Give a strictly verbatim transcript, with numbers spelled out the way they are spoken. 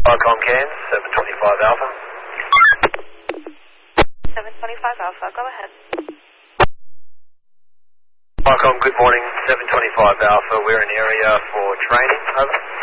Icon Cam, seven twenty-five Alpha. seven twenty-five Alpha, go ahead. Icon, good morning, seven twenty-five Alpha. We're in area for training, over.